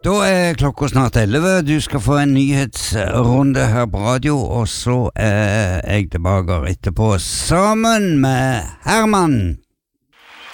Da klokka snart 11. Du skal få en nyhetsrunde her på radio, og så jeg tilbake etterpå sammen med Herman.